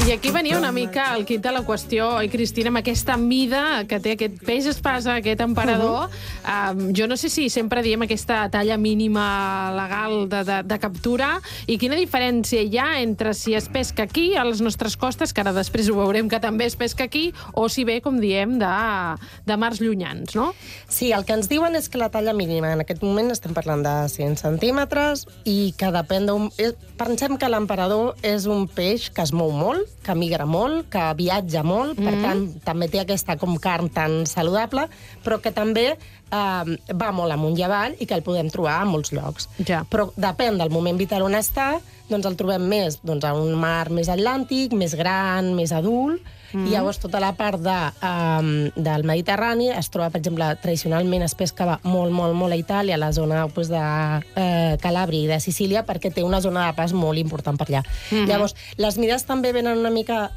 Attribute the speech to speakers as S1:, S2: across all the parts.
S1: I aquí venia una mica el quid de la qüestió, oi, Cristina, amb aquesta mida que té aquest peix espasa, aquest emperador. Jo no sé si sempre diem aquesta talla mínima legal de captura, i quina diferència hi ha entre si es pesca aquí, a les nostres costes, que ara després ho veurem que també es pesca aquí, o si ve, com diem, de mars llunyans, no?
S2: Sí, el que ens diuen és que la talla mínima, en aquest moment estem parlant de 100 centímetres, i que depèn d'un... Pensem que l'emperador és un peix que es mou molt, que migra molt, que viatja molt, per tant, també té aquesta com carn tan saludable, però que també va molt amunt i avall i que el podem trobar a molts llocs.
S1: Ja.
S2: Però depèn del moment vital on està, doncs el trobem més a un mar més atlàntic, més gran, més adult, i llavors tota la part del Mediterrani es troba, per exemple, tradicionalment es pescava molt, molt, molt a Itàlia, a la zona de Calàbria i de Sicília, perquè té una zona de pas molt important per allà. Llavors, les mides també venen una mica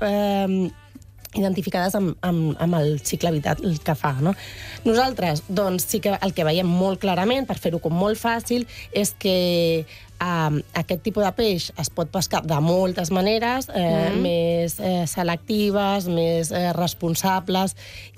S2: identificades amb el cicle vital que fa, no? Nosaltres, doncs, sí que el que veiem molt clarament, per fer-ho com molt fàcil, és que aquest tipus de peix es pot pescar de moltes maneres, més selectives, més responsables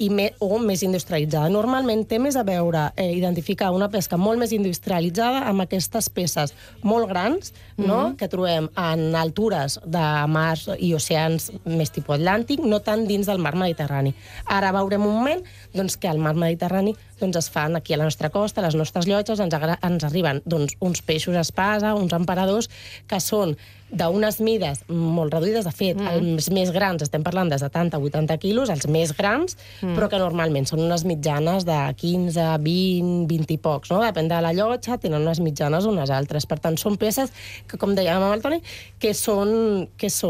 S2: o més industrialitzada. Normalment té més a veure identificar una pesca molt més industrialitzada amb aquestes peces molt grans, no?, que trobem en altures de mars i oceans més tipus atlàntic, no tant dins del mar Mediterrani. Ara veurem un moment que al mar Mediterrani es fan aquí a la nostra costa, a les nostres llotges, ens arriben uns peixos espasa, uns emperadors, que són d'unes mides molt reduïdes. De fet, els més grans, estem parlant de 70-80 quilos, els més grans, però que normalment són unes mitjanes de 15, 20, 20 i pocs, no? Depèn de la llotja, tenen unes mitjanes o unes altres. Per tant, són peces que, com dèiem amb el Toni, que són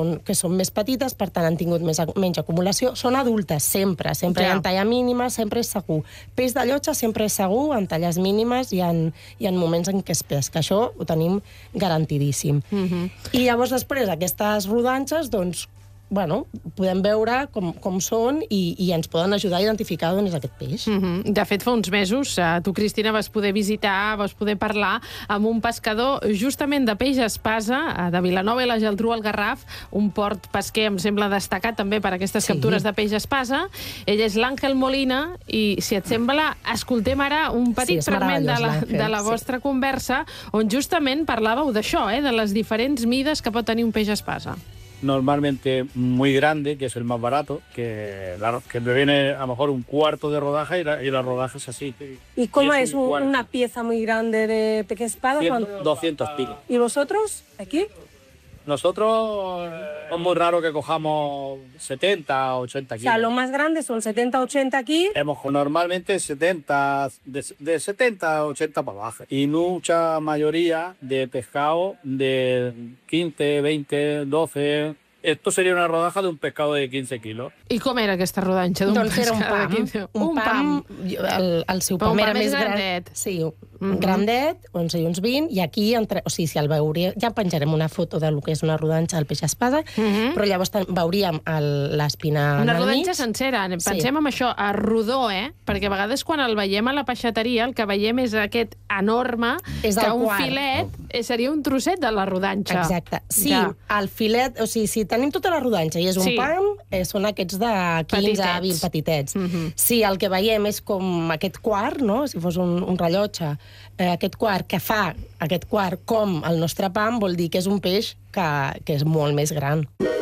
S2: més petites, per tant, han tingut menys acumulació. Són adultes, sempre hi ha talla mínima, sempre és segur. Peix de llotja sempre és segur, en talles mínimes i en moments en què es pesca. Això ho tenim garantidíssim. I llavors, després, aquestes rodanxes, doncs, bueno, podem veure com són i ens poden ajudar a identificar d'on és aquest peix.
S1: De fet, fa uns mesos, tu, Cristina, vas poder visitar, vas poder parlar amb un pescador justament de peix espasa de Vilanova i la Geltrú al Garraf, un port pesquer, em sembla, destacat també per aquestes captures de peix espasa. Ell és l'Àngel Molina i, si et sembla, escoltem ara un petit fragment de la vostra conversa on justament parlàveu d'això, de les diferents mides que pot tenir un peix espasa.
S3: Normalmente muy grande, que es el más barato, que me viene a lo mejor un cuarto de rodaja y la rodaja es así.
S4: ¿Y cómo es una pieza muy grande de pez espada?
S3: 200 kilos.
S4: ¿Y vosotros, aquí?
S3: Nosotros es muy raro que cojamos 70 o 80 kilos.
S4: O sea, lo más grande son 70 80 aquí.
S3: Normalmente 70, de 70 a 80 para abajo. Y mucha mayoría de pescado de 15, 20, 12... Esto sería una rodaja d'un pescado de 15 quilos.
S1: I com era aquesta rodanxa d'un pescado de 15?
S2: Un pam. El seu pam era més grandet. Sí, grandet, uns 20, i aquí, o sigui, si el veuríem... Ja penjarem una foto del que és una rodanxa del peix espasa, però llavors veuríem l'espina en el mig.
S1: Una rodanxa sencera. Pensem en això, a rodó, perquè a vegades quan el veiem a la peixateria el que veiem és aquest enorme, que un filet seria un trosset de la rodanxa.
S2: Exacte. Sí, el filet, o sigui, si tenim tota la rodanxa i és un pam, són aquests de 15 a 20 petitets. Si el que veiem és com aquest quart, no?, si fos un rellotge, aquest quart que fa aquest quart com el nostre pam, vol dir que és un peix que és molt més gran.